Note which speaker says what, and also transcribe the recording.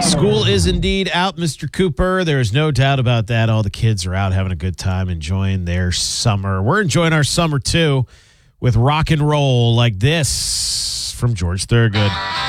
Speaker 1: School is indeed out, Mr. Cooper. There's no doubt about that. All the kids are out having a good time, enjoying their summer. We're enjoying our summer, too, with rock and roll like this from George Thorogood.